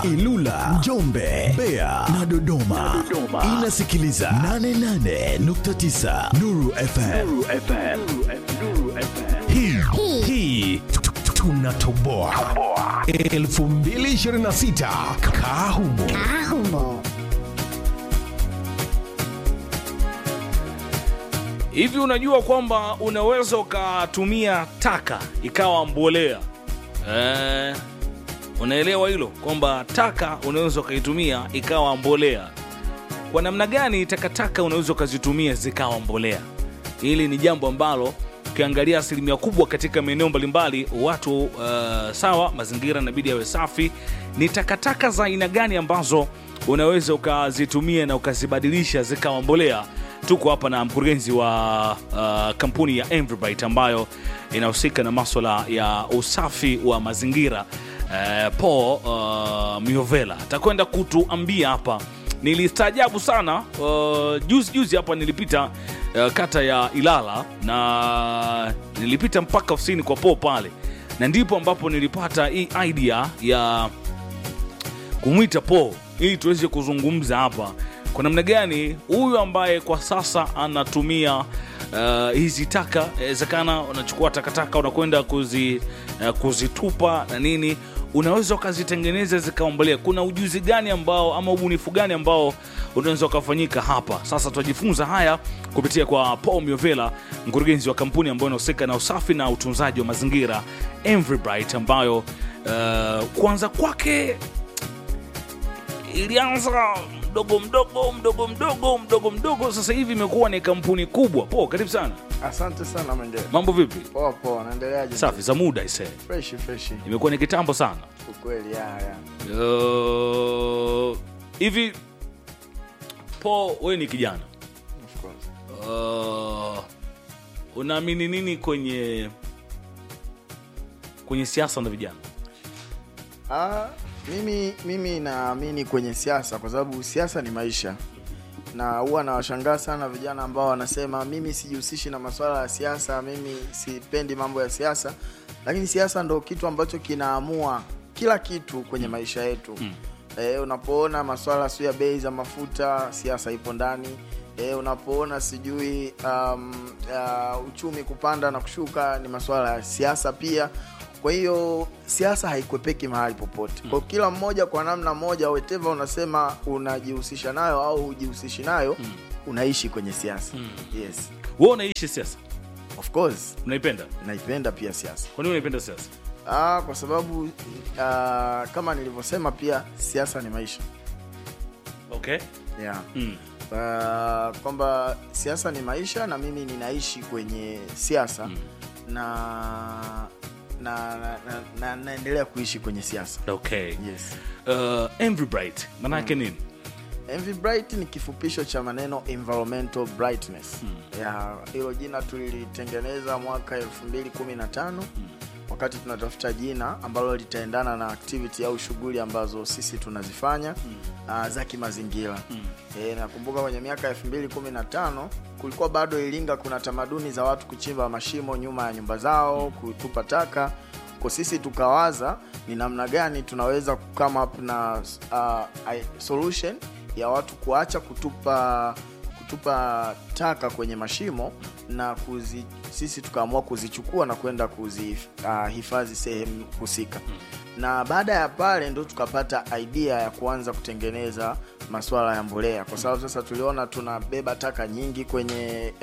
Ilula, Njombe, Mbeya na Dodoma. Inasikiliza 88.9 Nuru FM. Hii tunatoboa. 2026 Kahumo. Hivi unajua kwamba unaweza ukatumia taka ikawa mbolea? Unaelewa hilo? Kwamba taka unaweza ukaitumia ikawa mbolea. Kwa namna gani takataka unaweza ukazitumia zikawa mbolea? Hili ni jambo ambalo ukiangalia asilimia kubwa katika maeneo mbalimbali watu sawa, mazingira inabidi yawe safi. Ni takataka za aina gani ambazo unaweza ukazitumia na ukazibadilisha zikawa mbolea? Tuko hapa na mkurugenzi wa kampuni ya Envibright ambayo inahusika na masuala ya usafi wa mazingira, Paul Miovela. Atakwenda kutuambia hapa. Nilistaajabu sana juzi hapa nilipita kata ya Ilala na nilipita mpaka ofisini kwa Paul pale, na ndipo ambapo nilipata hii idea ya kumwita Paul ili tuweze kuzungumza hapa kwa namna gani huyu ambaye kwa sasa anatumia hizi taka, zakana unachukua takataka unakwenda kuzitupa na nini, unaweza ukazitengeneza zikawa mbolea. Kuna ujuzi gani ambao ama ubunifu gani ambao unaweza ukafanyika hapa? Sasa tutajifunza haya kupitia kwa Paul Miovela, mkurugenzi wa kampuni ambayo inahusika na usafi na utunzaji wa mazingira Envibright, ambayo kuanza kwake ilianza mdogo mdogo, sasa hivi imekuwa ni kampuni kubwa. Paul, karibu sana. Asante sana Mende. Mambo vipi? Poa, naendeleaje? Safi, za muda ise. Fresh. Imekuwa ni kitambo sana. Ukweli, ya. Hivi Paul, wewe ni kijana. Of course. Unaamini nini kwenye siasa na vijana? Mimi naamini kwenye siasa kwa sababu siasa ni maisha. Na huwa nawashangaa sana vijana ambao wanasema mimi sijihusishi na masuala ya siasa, mimi sipendi mambo ya siasa. Lakini siasa ndo kitu ambacho kinaamua kila kitu kwenye maisha yetu. Unapoona masuala sio ya bei za mafuta, siasa ipo ndani. Unapoona sijui uchumi kupanda na kushuka, ni masuala ya siasa pia. Kwa hiyo siasa haikwepeki mahali popote. Kwa kila mmoja kwa namna moja, whatever unasema unajihusisha nayo au hujihusishi nayo, unaishi kwenye siasa. Yes. Wewe unaishi siasa? Of course. Unaipenda? Naipenda pia siasa. Kwa nini unaipenda siasa? Kwa sababu kama nilivyosema pia siasa ni maisha. Okay. Yeah. Kwamba siasa ni maisha na mimi ninaishi kwenye siasa na naendelea kuishi kwenye siasa. Okay. Yes. Envibright maana yake nini? Envibright ni kifupisho cha maneno environmental brightness. Hilo jina tulilitengeneza mwaka 2015 wakati tunatafuta jina ambalo litaendana na activity au shughuli ambazo sisi tunazifanya za kimazingira. Nakumbuka kwenye miaka 2015 kulikuwa bado Iringa kuna tamaduni za watu kuchimba mashimo nyuma ya nyumba zao, kutupa taka. Kwa sisi tukawaza ni namna gani tunaweza come up na solution ya watu kuacha kutupa taka kwenye mashimo na sisi tukaamua kuzichukua na kwenda kuzihifadhi sehemu husika. Na baada ya pale ndo tukapata idea ya kuanza kutengeneza masuala ya mbolea, kwa sababu sasa tuliona tunabeba taka nyingi kwenye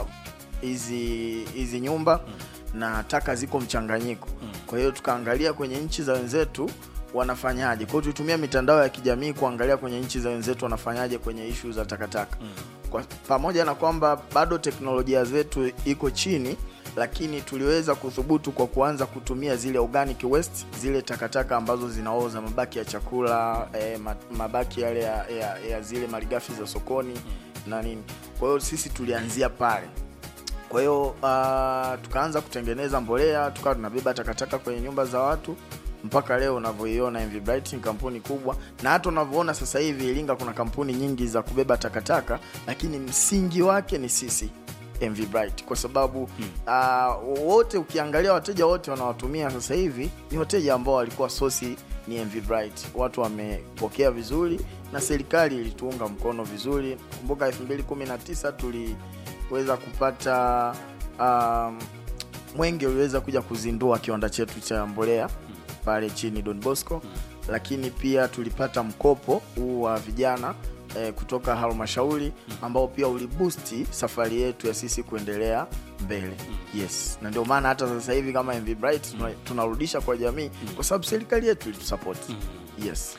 hizi nyumba na taka ziko mchanganyiko. Kwa hiyo tukaangalia kwenye nchi za wenzetu wanafanyaje. Kwa hiyo tulitumia mitandao ya kijamii kuangalia kwenye nchi za wenzetu wanafanyaje kwenye issue za takataka. Kwa pamoja na kwamba bado teknolojia zetu iko chini, lakini tuliweza kuthubutu kwa kuanza kutumia zile organic waste, zile takataka ambazo zinaoza, mabaki ya chakula, mabaki yale ya zile malighafi za sokoni na nini. Kwa hiyo sisi tulianzia pale. Kwa hiyo tukaanza kutengeneza mbolea, tukawa tunabeba takataka kwenye nyumba za watu. Mpaka leo unavyoiona Envibright ni kampuni kubwa, na hata unavyoona sasa hivi Iringa kuna kampuni nyingi za kubeba takataka, lakini msingi wake ni sisi Envibright, kwa sababu wote ukiangalia wateja wote wanawatumia sasa hivi ni wateja ambao walikuwa sosi ni MV Bright. Watu wamepokea vizuri na serikali ilituunga mkono vizuri. Kumbuka 2019 tuliweza kupata Mwenge uliweza kuja kuzindua kiwanda chetu cha mbolea pale chini Don Bosco, lakini pia tulipata mkopo huu wa vijana kutoka halmashauri ambao pia uliboosti safari yetu ya sisi kuendelea mbele. Yes. Na ndio maana hata sasa hivi kama MV Bright tunarudisha kwa jamii kwa sababu serikali yetu ilitusupport. Yes.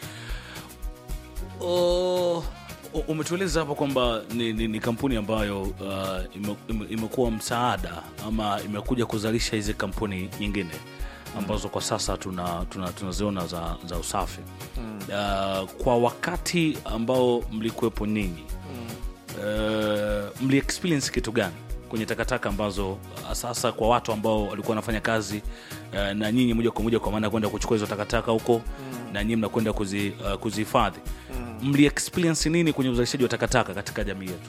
Umetueleza hapo kwamba ni kampuni ambayo imekuwa msaada ama imekuja kuzalisha hizi kampuni nyingine ambazo kwa sasa tunaziona za usafi. Kwa wakati ambao mlikuwepo ninyi, mli experience kitu gani kwenye takataka ambazo sasa kwa watu ambao walikuwa wanafanya kazi na nyinyi moja kwa moja, kwa maana kwenda kuchukua hizo takataka huko na nyinyi mnakwenda kuzihifadhi, mli experience nini kwenye uzalishaji wa takataka katika jamii yetu?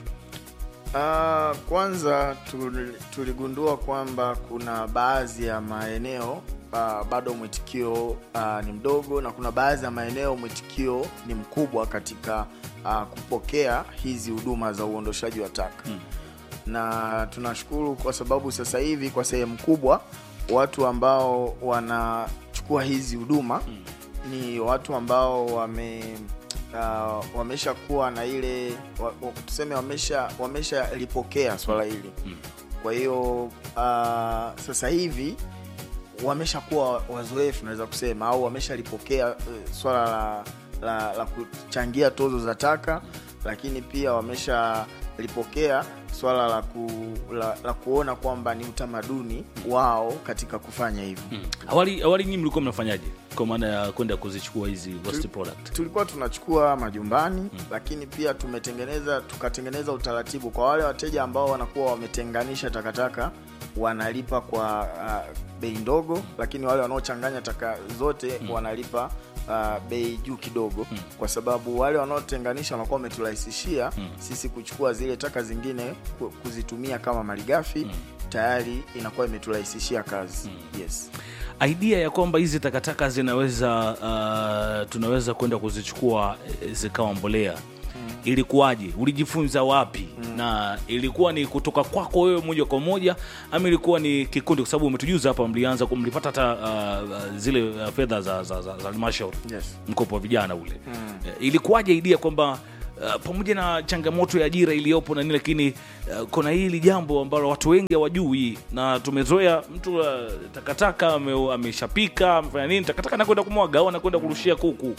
Kwanza tuligundua kwamba kuna baadhi ya maeneo bado mwitikio ni mdogo, na kuna baadhi ya maeneo mwitikio ni mkubwa katika kupokea hizi huduma za uondoshaji wa taka. Na tunashukuru kwa sababu sasa hivi kwa sehemu kubwa watu ambao wanachukua hizi huduma ni watu ambao wamesha kuwa na ile tuseme wamesha lipokea swala hili. Kwa hiyo sasa hivi wamesha kuwa wazoefu, naweza kusema, au wamesha lipokea swala la kuchangia tozo za taka, lakini pia wamesha lipokea swala la kuona kwamba ni utamaduni wao katika kufanya hivyo. Awali nyinyi mlikuwa mnafanyaje kwa maana ya kwenda kuzichukua hizi waste product? Tulikuwa tunachukua majumbani, lakini pia tukatengeneza utaratibu kwa wale wateja ambao wanakuwa wametenganisha takataka, wanalipa kwa bei ndogo, lakini wale wanaochanganya taka zote wanalipa bei juu kidogo, kwa sababu wale wanaotenganisha wanakuwa wameturahisishia sisi kuchukua zile taka zingine kuzitumia kama malighafi. Tayari inakuwa imeturahisishia kazi. Yes. Idea ya kwamba hizi takataka tunaweza kwenda kuzichukua zikawa mbolea, ilikuwaje? Ulijifunza wapi? Na ilikuwa ni kutoka kwako wewe moja kwa moja ama ilikuwa ni kikundi? Kwa sababu umetujuza hapa mlipata hata zile fedha za halmashauri. Yes. Mkopo wa vijana ule. Ilikuwaje idea kwamba pamoja na changamoto ya ajira iliyopo na nini, lakini kuna hili jambo ambalo watu wengi hawajui, na tumezoea mtu takataka ameshapika amefanya nini, takataka anakwenda kumwaga au anakwenda kurushia kuku.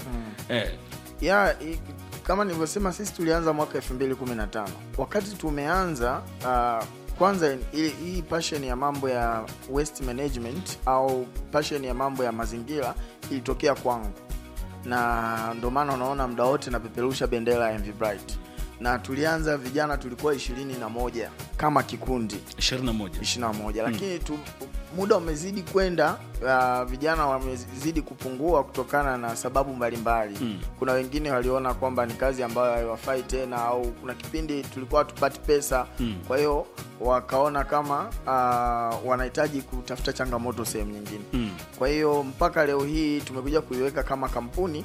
Kama nilivyosema, sisi tulianza mwaka 2015. Wakati tumeanza kwanza hii passion ya mambo ya waste management au passion ya mambo ya mazingira ilitokea kwangu, na ndio maana unaona muda wote napeperusha bendera ya MV Bright. Na tulianza vijana tulikuwa 21 kama kikundi 21, lakini muda umezidi kwenda, vijana wamezidi kupungua kutokana na sababu mbalimbali. Kuna wengine waliona kwamba ni kazi ambayo haiwafai tena, au kuna kipindi tulikuwa tupati pesa. Kwa hiyo wakaona kama wanahitaji kutafuta changamoto sehemu nyingine. Kwa hiyo mpaka leo hii tumekuja kuiweka kama kampuni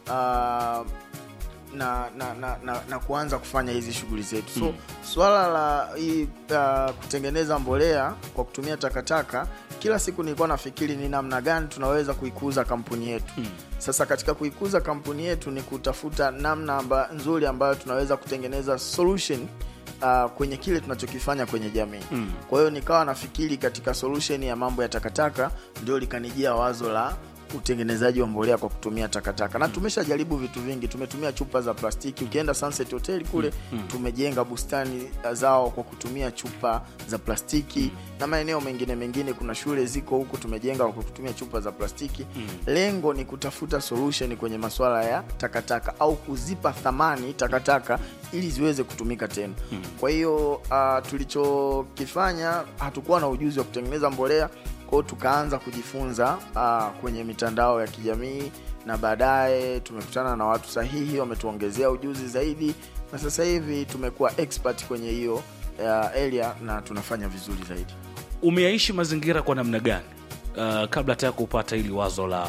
na kuanza kufanya hizi shughuli zetu. So swala la hii kutengeneza mbolea kwa kutumia takataka, kila siku nilikuwa nafikiri ni namna gani tunaweza kuikuza kampuni yetu. Sasa katika kuikuza kampuni yetu ni kutafuta namna nzuri ambayo tunaweza kutengeneza solution kwenye kile tunachokifanya kwenye jamii. Kwa hiyo nikawa nafikiri katika solution ya mambo ya takataka, ndio likanijia wazo la utengenezaji wa mbolea kwa kutumia takataka. Na tumeshajaribu vitu vingi. Tumetumia chupa za plastiki. Ukienda Sunset Hotel kule tumejenga bustani zao kwa kutumia chupa za plastiki. Na maeneo mengine kuna shule ziko huku tumejenga kwa kutumia chupa za plastiki. Lengo ni kutafuta solution kwenye masuala ya takataka, au kuzipa thamani takataka ili ziweze kutumika tena. Kwa hiyo tulichokifanya, hatukuwa na ujuzi wa kutengeneza mbolea. Kwa hiyo tukaanza kujifunza kwenye mitandao ya kijamii, na baadaye tumekutana na watu sahihi, wametuongezea ujuzi zaidi, na sasa hivi tumekuwa expert kwenye hiyo area na tunafanya vizuri zaidi. Umeyaishi mazingira kwa namna gani? kabla hata kupata ili wazo la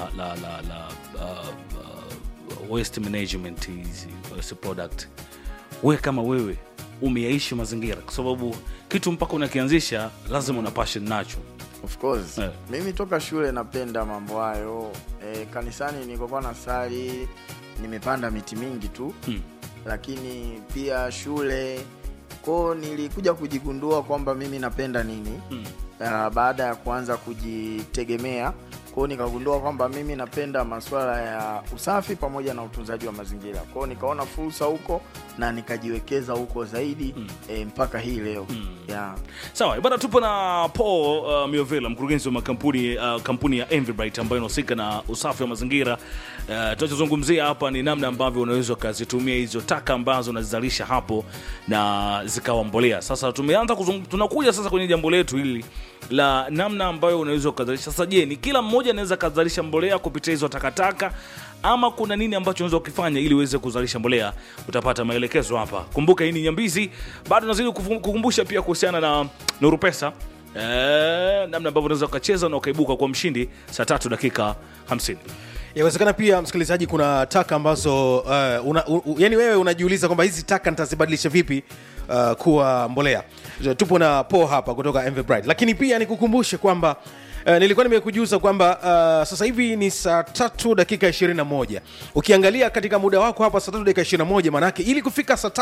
waste management hizi product, wewe kama wewe umeyaishi mazingira, kwa sababu kitu mpaka unakianzisha lazima una passion nacho. Of course. Mimi toka shule napenda mambo hayo. Kanisani nilikuwa nasali, nimepanda miti mingi tu. Lakini pia shule kwa nilikuja kujigundua kwamba mimi napenda nini. Baada ya kuanza kujitegemea, kwa nikagundua kwamba mimi napenda masuala ya usafi pamoja na utunzaji wa mazingira. Kwa nikaona fursa huko na nikajiwekeza huko zaidi mpaka hii leo. Sawa, bwana, tupo na Paul Miovela, mkurugenzi wa kampuni ya Envibright ambayo inahusika na usafi wa mazingira. Tunachozungumzia hapa ni namna ambavyo unaweza kuzitumia hizo taka ambazo unazalisha hapo na zikawa mbolea. Sasa tunakuja sasa kwenye jambo letu hili la namna ambayo unaweza kuzalisha. Sasa je, ni kila mmoja anaweza kuzalisha mbolea kupitia hizo takataka, ama kuna nini ambacho unaweza kufanya ili uweze kuzalisha mbolea? Utapata maelekezo hapa. Kumbuka hii ni Nyambizi. Bado nazidi kukumbusha pia kuhusiana na Nuru Pesa, namna ambavyo unaweza kucheza na ukaibuka kwa mshindi saa 3:50. Yawezekana pia msikilizaji, kuna taka ambazo yani wewe unajiuliza kwamba hizi taka nitazibadilisha vipi kuwa mbolea. Tupo na Paul hapa kutoka Envibright. Lakini pia nikukumbushe kwamba nilikuwa nimekujuza kwamba sasa hivi ni saa 3:21. Ukiangalia katika muda wako hapa saa 3:21, maana yake ili kufika saa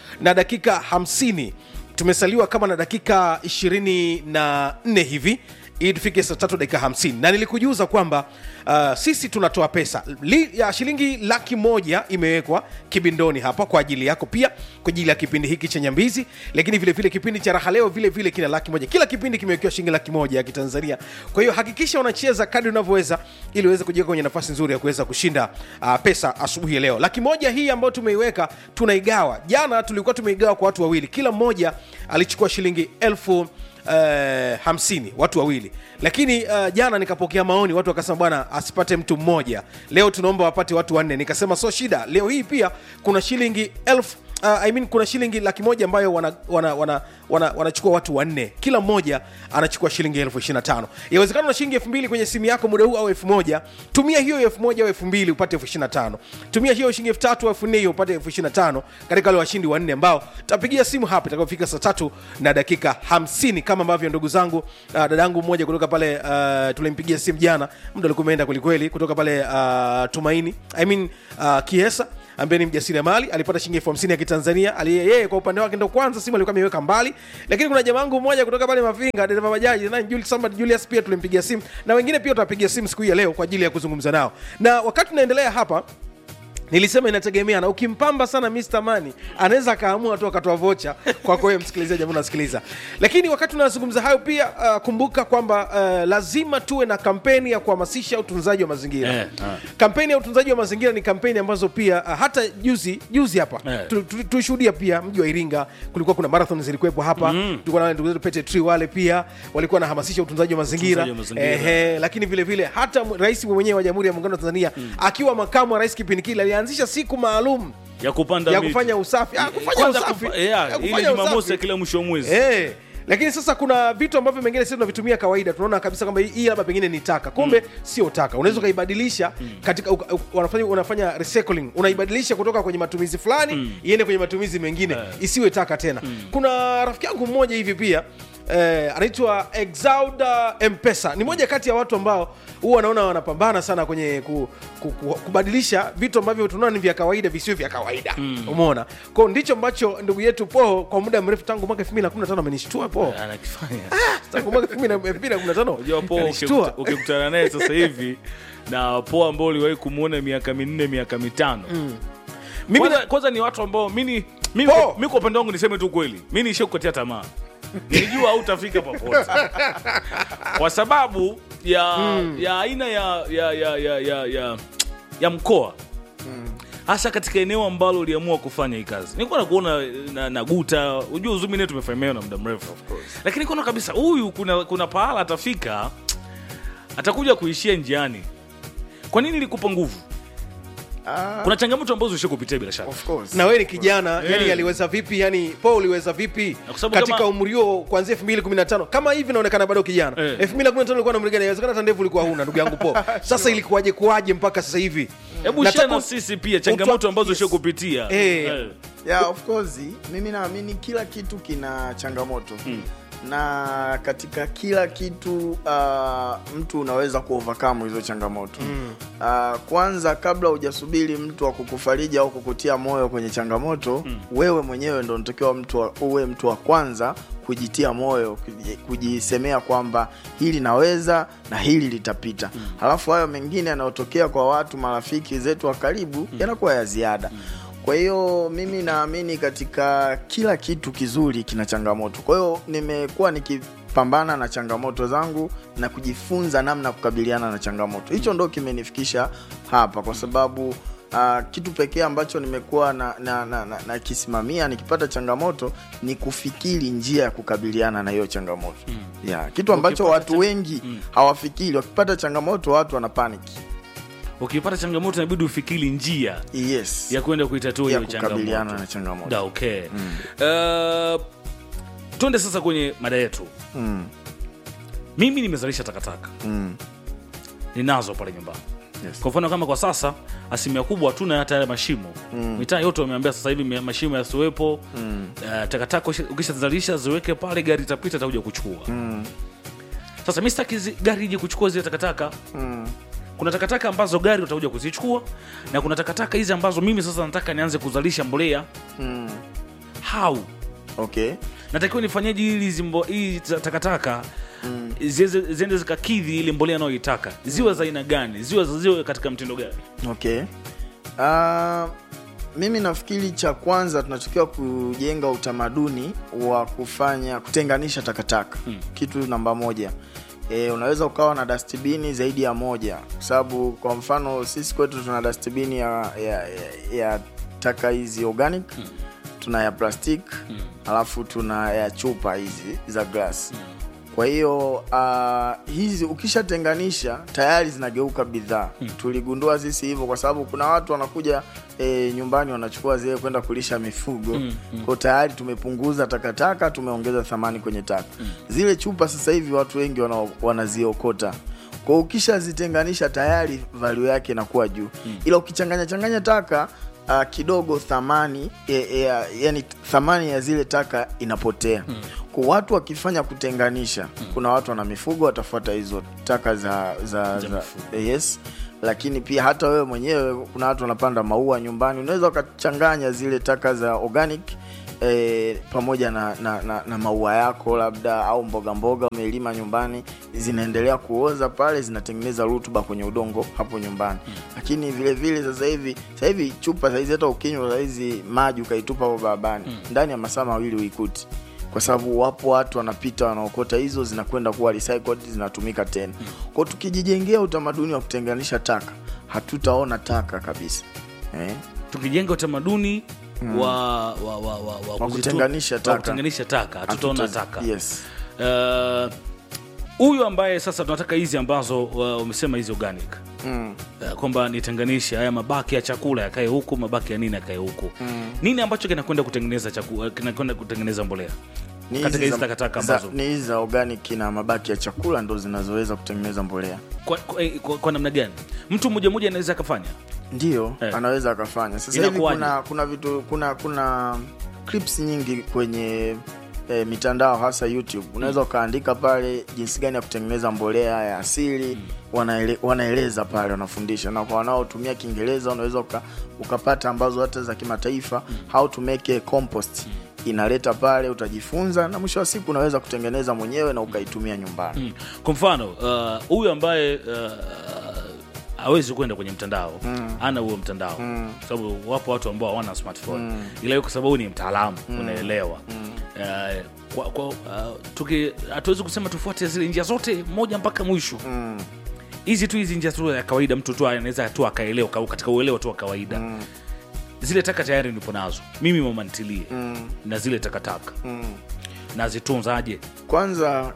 3:50 tumesaliwa kama na dakika 24 hivi ili tufike saa 3:50. Na nilikujuza kwamba sisi tunatoa pesa ya shilingi 100,000 imewekwa kibindoni hapa kwa ajili yako, pia kwa ajili ya kipindi hiki cha Nyambizi. Lakini vile vile kipindi cha Raha Leo vile vile kina 100,000. Kila kipindi kimewekewa shilingi 100,000 ya Kitanzania. Kwa hiyo hakikisha unacheza kadri unavyoweza ili uweze kujiweka kwenye nafasi nzuri ya kuweza kushinda pesa asubuhi leo. 100,000 hii ambayo tumeiweka tunaigawa. Jana tulikuwa tumeigawa kwa watu wawili. Kila mmoja alichukua shilingi 50 watu wawili. Lakini jana nikapokea maoni, watu wakasema bwana asipate mtu mmoja, leo tunaomba wapate watu 4. Nikasema so shida, leo hii pia kuna shilingi kuna shilingi 100,000 ambayo wanachukua watu 4. Kila mmoja anachukua shilingi 25,000. Yawezekana una shilingi 2,000 kwenye simu yako muda huu au 1,000. Tumia hiyo 1,000 au 2,000 upate 25,000. Tumia hiyo shilingi 3,000 au 4,000 upate 25,000 katika wale washindi 4 ambao tutapigia simu hapa itakapofika saa 3:50, kama ambavyo ndugu zangu, dadangu mmoja kutoka pale tulimpigia simu jana, muda ulikuwa umeenda kweli kutoka pale Tumaini Kiesa, ambaye ni mjasiriamali, alipata shilingi 50,000 ya Kitanzania. Yeye kwa upande wake ndio kwanza simu alikuwa ameiweka mbali. Lakini kuna jamaa wangu mmoja kutoka pale Mafinga, dereva bajaji, na Julius pia tulimpigia simu, na wengine pia tutapigia simu siku hii ya leo kwa ajili ya kuzungumza nao. Na wakati tunaendelea hapa, nilisema inategemea, na ukimpamba sana Mr. Money anaweza kaamua tu akatoa vocha kwa wewe msikilizaji ambao unasikiliza. Lakini wakati tunazungumza hayo pia kumbuka kwamba lazima tuwe na kampeni ya kuhamasisha utunzaji wa mazingira. Kampeni ya utunzaji wa mazingira ni kampeni ambazo pia hata juzi hapa tulishuhudia pia mji wa Iringa, kulikuwa kuna marathon zilikuwepo hapa. Tulikuwa na ndugu zetu Pete Tree, wale pia walikuwa wanahamasisha utunzaji wa mazingira. Lakini vile vile hata rais mwenyewe wa Jamhuri ya Muungano wa Tanzania akiwa makamu wa rais kipindi kile alianzisha siku maalum ya kupanda miti, kufanya usafi, ile Jumamosi kila mwisho wa mwezi. Lakini sasa kuna vitu ambavyo mengine sisi tunavitumia kawaida, tunaona kabisa kwamba hii labda pengine ni taka, kumbe sio taka. Unaweza kaibadilisha katika unafanya recycling, unaibadilisha kutoka kwenye matumizi fulani iende kwenye matumizi mengine, isiwe taka tena. Kuna rafiki yangu mmoja hivi pia anaitwa Exauda M-Pesa. Ni moja kati ya watu ambao huwa wanaona wanapambana sana kwenye kubadilisha vitu ambavyo tunaona ni vya kawaida visiwe vya kawaida. Umeona? Kwa ndicho ambacho ndugu yetu Paul kwa muda mrefu tangu mwaka 2015 amenishtua Paul. Anakifanya. Tangu mwaka 2015. Unajua Paul ukikutana naye sasa hivi na Paul ambao uliwahi kumuona miaka 4 miaka 5. Kwanza ni watu ambao mimi kwa upande wangu niseme tu kweli, mimi nishakukatia tamaa. Nilijua hautafika popote. Kwa sababu ya aina ya mkoa. Hasa katika eneo ambalo uliamua kufanya hii kazi. Nilikuwa nakuona na Guta, unajua uzumi netu tumefahamiana na muda mrefu. Lakini kuna kabisa huyu kuna pahala atafika atakuja kuishia njiani. Kwa nini nilikupa nguvu? Kuna changamoto ambazo ushakupitia bila shaka. Of course. Na wewe ni kijana, yani aliweza vipi, yani Paul uliweza vipi katika kama... umri huo kuanzia 2015 kama hivi inaonekana bado kijana. 2015 ulikuwa na umri gani? Inawezekana hata ndevu ulikuwa huna ndugu yangu Paul. Sasa ilikuwaje mpaka sasa hivi? Hebu share na sisi pia changamoto ambazo ushakupitia. Yeah, of course. Mimi naamini kila kitu kina changamoto. Na katika kila kitu mtu unaweza kuovercome hizo changamoto. Kwanza kabla hujasubiri mtu wa kukufariji au kukutia moyo kwenye changamoto, wewe mwenyewe ndo unatakiwa uwe mtu wa kwanza kujitia moyo, kujisemea kwamba hili naweza na hili litapita. Halafu hayo mengine yanayotokea kwa watu marafiki zetu wa karibu yanakuwa ya ziada. Kwa hiyo mimi naamini katika kila kitu kizuri kina changamoto. Kwa hiyo nimekuwa nikipambana na changamoto zangu na kujifunza namna kukabiliana na changamoto. Hicho ndo kimenifikisha hapa, kwa sababu kitu pekee ambacho nimekuwa na kisimamia nikipata changamoto ni kufikiri njia ya kukabiliana na hiyo changamoto. Kitu ambacho watu wengi hawafikiri. Wakipata changamoto watu wana panic. Ukipata changamoto inabidi ufikiri njia ya kwenda kuitatua hiyo changamoto. Kukabiliana na changamoto. Okay. Tuende sasa kwenye mada yetu. Mimi nimezalisha takataka. Ninazo pale nyumbani. Kwa mfano kama kwa sasa asilimia kubwa hatuna hata yale mashimo. Mitaa yote wameambia sasa hivi mashimo yasiwepo. Takataka ukishazalisha ziweke pale, gari itapita itakuja kuchukua. Sasa mimi sitaki gari ije kuchukua zile takataka. Kuna takataka ambazo gari utakuja kuzichukua, na kuna takataka hizi ambazo mimi sasa nataka nianze kuzalisha mbolea. How? Okay. Natakiwa nifanyaje ili hii takataka ziende zikakidhi ile mbolea nayoitaka? Ziwe za aina gani? Ziwe katika mtindo gani? Okay. Mimi nafikiri cha kwanza tunatakiwa kujenga utamaduni wa kutenganisha takataka. Kitu namba moja. Unaweza ukawa na dustbin zaidi ya moja, kwa sababu kwa mfano sisi kwetu tuna dustbin ya taka hizi organic, tuna ya plastic, alafu tuna ya chupa hizi za glass. Kwa hiyo hizi ukishatenganisha tayari zinageuka bidhaa. Tuligundua sisi hivyo kwa sababu kuna watu wanakuja nyumbani wanachukua zile kwenda kulisha mifugo. Kwa tayari tumepunguza takataka, tumeongeza thamani kwenye taka. Zile chupa sasa hivi watu wengi wanaziokota. Kwa ukishazitenganisha tayari value yake inakuwa juu. Ila ukichanganya taka kidogo thamani yani thamani ya zile taka inapotea. Kwa watu wakifanya kutenganisha, kuna watu wana mifugo watafuata hizo taka za lakini pia hata wewe mwenyewe kuna watu wanapanda maua nyumbani, unaweza ukachanganya zile taka za organic pamoja na maua yako labda, au mboga umelima nyumbani, zinaendelea kuoza pale, zinatengeneza rutuba kwenye udongo hapo nyumbani. Lakini vile vile sasa hivi chupa sasa hizi hata ukinywa sasa hizi maji ukaitupa hapo barabarani, ndani ya masaa mawili uikuti, kwa sababu wapo watu wanapita wanaokota hizo, zinakwenda kuwa recycled, zinatumika tena. Kwa tukijijengea utamaduni wa kutenganisha taka, hatutaona taka kabisa. Tukijenga utamaduni wa kutenganisha taka, hatutaona taka. Yes. Huyu ambaye sasa tunataka hizi ambazo umesema hizi organic, kwamba nitenganishe haya mabaki ya chakula yakae huku, mabaki ya nini yakae huku. Nini ambacho kinakwenda kutengeneza chakula, kinakwenda kutengeneza mbolea katika hizi takataka ambazo ni hizi za organic na mabaki ya chakula ndo zinazoweza kutengeneza mbolea? Kwa namna gani mtu mmoja anaweza akafanya? Ndio, anaweza akafanya. Sasa hivi kuna vitu, kuna clips nyingi kwenye mitandao hasa YouTube. Unaweza ukaandika pale jinsi gani ya kutengeneza mbolea ya asili, wanaeleza pale, wanafundisha. Na kwa wanaotumia Kiingereza unaweza ukapata ambazo hata za kimataifa, how to make a compost, inaleta pale, utajifunza na mwisho wa siku unaweza kutengeneza mwenyewe na ukaitumia nyumbani. Kwa mfano huyu ambaye hawezi kwenda kwenye mtandao, ana huo mtandao, sababu wapo watu ambao hawana smartphone, ila kwa sababu ni mtaalamu, unaelewa. Hatuwezi kusema tufuate zile njia zote moja mpaka mwisho. Hizi njia tu ya kawaida mtu tu anaweza tu akaelewa katika uelewa tu wa kawaida. Zile taka tayari nipo nazo mimi, mama nitilie na zile takataka na zitunzaje? Kwanza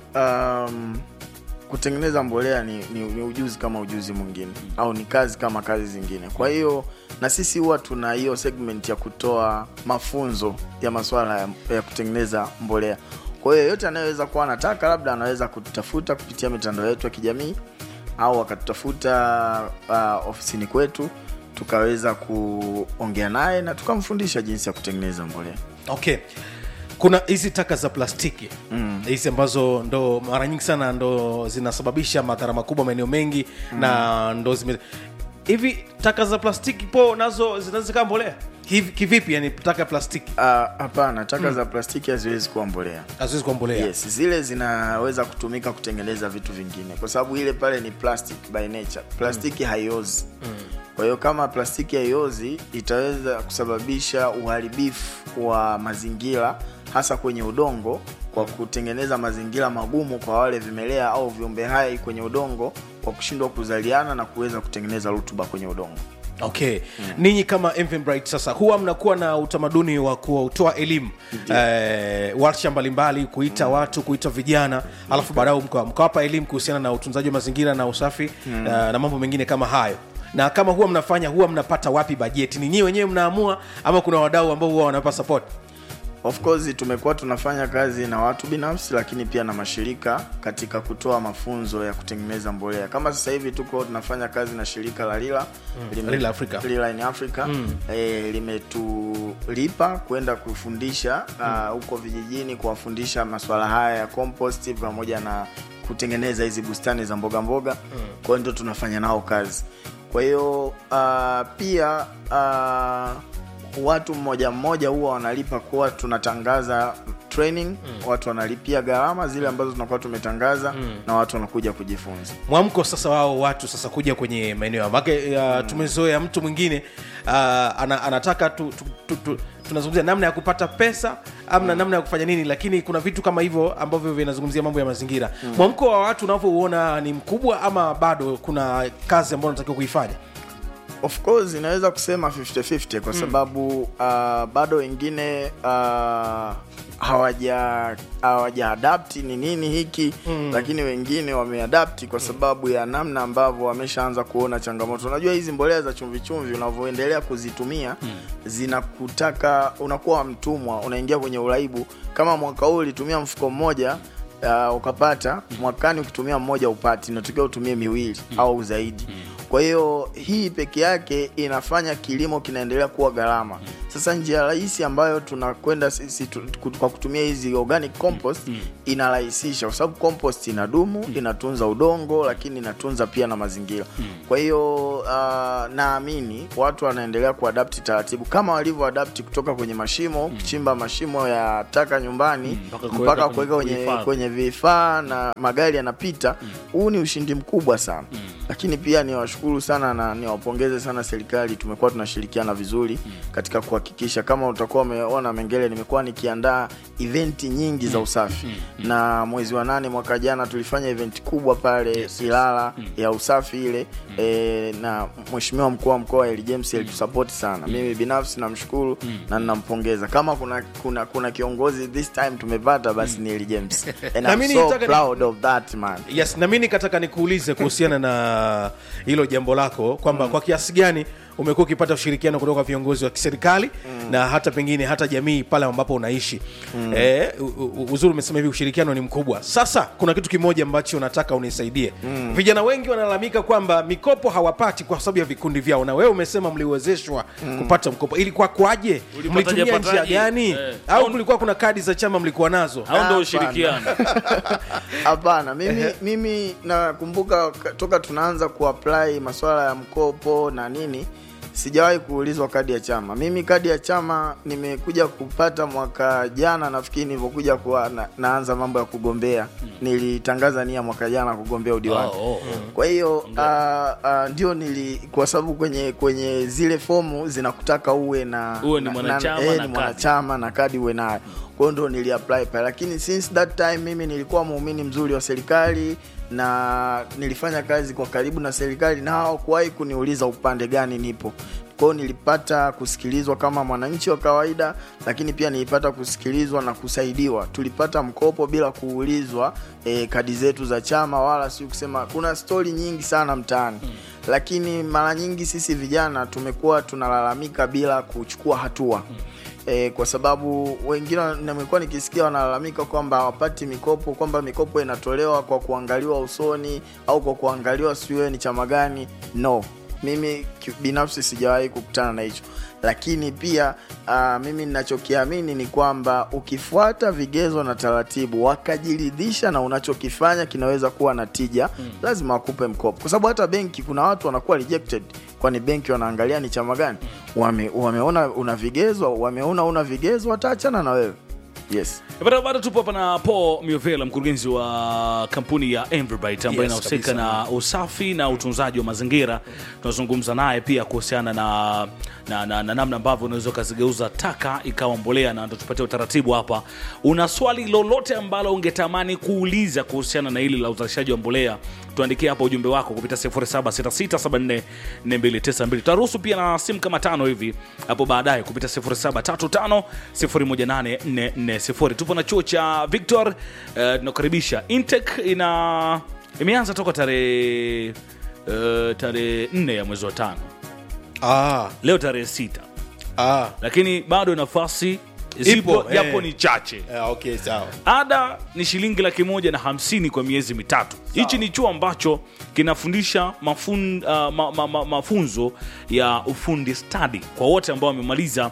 kutengeneza mbolea ni ujuzi kama ujuzi mwingine, au ni kazi kama kazi zingine. Kwa hiyo na sisi huwa tuna hiyo segment ya kutoa mafunzo ya masuala ya kutengeneza mbolea. Kwa hiyo yote anayeweza kuwa anataka, labda anaweza kutafuta kupitia mitandao yetu ya kijamii au akatutafuta ofisini kwetu, tukaweza kuongea naye na tukamfundisha jinsi ya kutengeneza mbolea. Okay. Kuna hizi taka za plastiki hizi ambazo ndo mara nyingi sana ndo zinasababisha madhara makubwa maeneo mengi na ndo hivi taka za plastiki nazo zinaweza kama mbolea kivipi? Yani taka ya plastiki hapana, taka za plastiki haziwezi kuwa mbolea. Haziwezi kuwa mbolea. Yes, zile zinaweza kutumika kutengeneza vitu vingine, kwa sababu ile pale ni plastic by nature. Plastiki haiozi. Kwa hiyo kama plastiki haiozi, itaweza kusababisha uharibifu wa mazingira, hasa kwenye udongo, kwa kutengeneza mazingira magumu kwa wale vimelea au viumbe hai kwenye udongo, kwa kushindwa kuzaliana na kuweza kutengeneza rutuba kwenye udongo. Okay. Ninyi kama Mvmbright sasa huwa mnakuwa na utamaduni wa kutoa elimu warsha mbalimbali, kuita watu, kuita vijana, alafu baadaye mkawapa elimu kuhusiana na utunzaji wa mazingira na usafi na mambo mengine kama hayo. Na kama huwa mnafanya, huwa mnapata wapi bajeti? Ni nyinyi wenyewe mnaamua ama kuna wadau ambao huwa wanapa support? Of course tumekuwa tunafanya kazi na watu binafsi, lakini pia na mashirika katika kutoa mafunzo ya kutengeneza mbolea. Kama sasa hivi tunafanya kazi na shirika la Lila in Africa. Limetulipa kwenda kufundisha huko vijijini, kuwafundisha masuala haya ya compost pamoja na kutengeneza hizi bustani za mboga mboga. Kwa hiyo ndio tunafanya nao kazi. Kwa hiyo pia watu mmoja huwa wanalipa kwa tunatangaza training. Watu wanalipia gharama zile ambazo tunakuwa tumetangaza na watu wanakuja kujifunza. Mwamko sasa wao watu sasa kuja kwenye maeneo tumezoea mtu mwingine anataka tunazungumzia namna ya kupata pesa ama namna ya kufanya nini, lakini kuna vitu kama hivyo ambavyo vinazungumzia mambo ya mazingira. Mwamko wa watu unavyoona ni mkubwa ama bado kuna kazi ambayo unatakiwa kuifanya? Of course inaweza kusema 50-50 kwa sababu bado wengine hawaja adapt ni nini hiki, lakini wengine wameadapt kwa sababu ya namna ambavyo wameshaanza kuona changamoto. Unajua hizi mbolea za chumvi unavyoendelea kuzitumia zinakutaka unakuwa mtumwa, unaingia kwenye uraibu. Kama mwaka huu ulitumia mfuko mmoja ukapata, mwakani ukitumia mmoja upati, unatakiwa utumie miwili au zaidi. Kwa hiyo hii peke yake inafanya kilimo kinaendelea kuwa gharama. Sasa njia rahisi ambayo tunakwenda sisi kwa kutumia hizi organic compost inarahisisha, kwa sababu compost inadumu, inatunza udongo, lakini inatunza pia na mazingira. Kwa hiyo naamini watu wanaendelea kuadapt taratibu kama walivyo adapt kutoka kwenye mashimo, kuchimba mashimo ya taka nyumbani mpaka kuweka kwenye vifaa na magari yanapita. Huu ni ushindi mkubwa sana. Lakini pia niwashukuru sana na niwapongeze sana serikali. Tumekuwa tunashirikiana vizuri katika kuhakikisha, kama utakuwa umeona Mengele, nimekuwa nikiandaa event nyingi za usafi. Na mwezi wa 8 mwaka jana tulifanya event kubwa pale Ilala ya usafi ile, na mheshimiwa mkuu wa mkoa Eli James alitusupport sana. Mimi binafsi namshukuru na ninampongeza. Kama kuna kiongozi this time tumepata, basi ni Eli James. And I'm so proud of that man. Yes, na mimi nikataka nikuulize kuhusiana na hilo jambo lako kwamba kwa kiasi gani umekuwa ukipata ushirikiano kutoka viongozi wa kiserikali na hata pengine hata jamii pale ambapo unaishi. Uzuri umesema hivi ushirikiano ni mkubwa. Sasa kuna kitu kimoja ambacho nataka unisaidie. Vijana wengi wanalalamika kwamba mikopo hawapati kwa sababu ya vikundi vyao, na wewe umesema mliwezeshwa kupata mkopo. Ilikuwa kwaje? Mlitumia njia gani? Au kulikuwa kuna kadi za chama mlikuwa nazo? Au ndio ushirikiano? Hapana, mimi nakumbuka toka tunaanza kuapply masuala ya mkopo na nini, sijawahi kuulizwa kadi ya chama. Mimi kadi ya chama nimekuja kupata mwaka jana, nafikiri nilipokuja naanza mambo ya kugombea. Nilitangaza nia mwaka jana kugombea udiwani. Kwa hiyo ndio kwa sababu kwenye zile fomu zinakutaka uwe ni mwanachama na kadi uwe nayo. Kwa hiyo ndio niliapply pale, lakini since that time mimi nilikuwa muumini mzuri wa serikali na nilifanya kazi kwa karibu na serikali, na hawakuwahi kuniuliza upande gani nipo. Kwa hiyo nilipata kusikilizwa kama mwananchi wa kawaida, lakini pia nilipata kusikilizwa na kusaidiwa. Tulipata mkopo bila kuulizwa kadi zetu za chama, wala si kusema. Kuna story nyingi sana mtaani, lakini mara nyingi sisi vijana tumekuwa tunalalamika bila kuchukua hatua. Kwa sababu wengine nimekuwa nikisikia wanalalamika kwamba hawapati mikopo, kwamba mikopo inatolewa kwa kuangaliwa usoni au kwa kuangaliwa siwe ni chama gani. No, mimi binafsi sijawahi kukutana na hicho. Lakini pia mimi ninachokiamini ni kwamba ukifuata vigezo na taratibu, wakajiridhisha na unachokifanya kinaweza kuwa na tija, lazima wakupe mkopo. Kwa sababu hata benki kuna watu wanakuwa rejected, kwani benki wanaangalia ni chama gani. Wameona una vigezo, wameona una vigezo, wataachana na wewe. Yes. Bado tupo hapa na Paul Miovela, mkurugenzi wa kampuni ya Everbright ambayo inahusika na usafi na utunzaji wa mazingira. Tunazungumza naye pia kuhusiana na namna ambavyo unaweza kuzigeuza taka ikawa mbolea, na ndio tupatie utaratibu hapa. Una swali lolote ambalo ungetamani kuuliza kuhusiana na hili la uzalishaji wa mbolea, tuandikie hapo ujumbe wako kupita 0766744292. Tutaruhusu pia na simu kama 5 hivi hapo baadaye kupita 0735018440. Tupo na chuo cha Victor, tunakaribisha. Intake imeanza toka tarehe 4 ya mwezi wa 5. Leo tarehe 6. Lakini bado nafasi zipo, japo ni chache. Okay, sawa. Ada ni shilingi 150 kwa miezi mitatu. Hichi ni chuo ambacho kinafundisha mafunzo ya ufundi stadi kwa wote ambao wamemaliza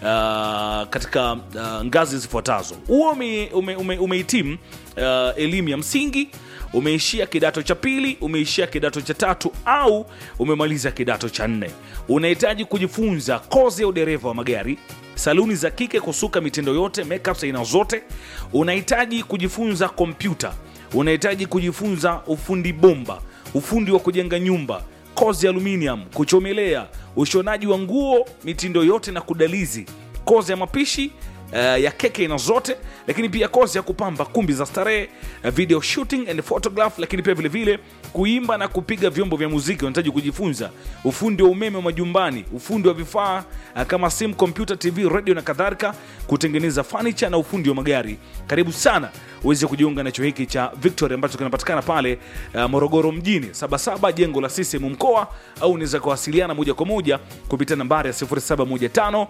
katika ngazi zifuatazo. Umehitimu elimu ya msingi, umeishia kidato cha pili, umeishia kidato cha tatu, au umemaliza kidato cha 4. Unahitaji kujifunza kozi ya udereva wa magari, saluni za kike, kusuka mitindo yote, makeup aina zote. Unahitaji kujifunza kompyuta, unahitaji kujifunza ufundi bomba, ufundi wa kujenga nyumba, kozi ya aluminium, kuchomelea, ushonaji wa nguo mitindo yote na kudalizi, kozi ya mapishi ya keke aina zote, lakini pia kozi ya kupamba kumbi za starehe, video shooting and photograph, lakini pia vile vile kuimba na kupiga vyombo vya muziki. Unahitaji kujifunza ufundi wa umeme wa majumbani, ufundi wa vifaa kama simu, computer, TV, radio na kadhalika, kutengeneza furniture na ufundi wa magari. Karibu sana uweze kujiunga na chuo hiki cha Victoria ambacho kinapatikana pale Morogoro mjini, 77 jengo la CCM mkoa, au unaweza kuwasiliana moja kwa moja kupitia nambari ya 0715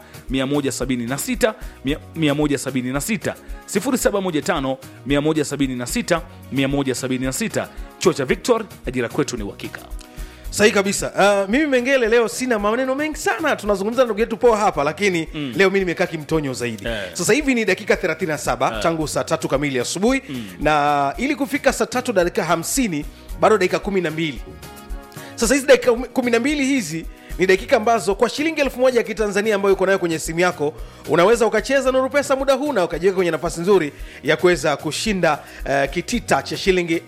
176 176 0715 176 176. Chuo cha Victor, ajira kwetu ni uhakika. Sahihi kabisa. Mimi Mengele leo sina maneno mengi sana, tunazungumza na ndugu yetu Paul hapa, lakini leo mimi nimekaa kimtonyo zaidi. Sasa hivi ni dakika 37 tangu saa 3 kamili asubuhi, na ili kufika saa 3 dakika 50 bado dakika 12. Sasa hizi dakika 12 hizi ni dakika ambazo kwa shilingi 1000 ya Kitanzania ambayo uko nayo kwenye simu yako, unaweza ukacheza Nuru Pesa muda huu na ukajiweka kwenye nafasi nzuri ya kuweza kushinda kitita cha shilingi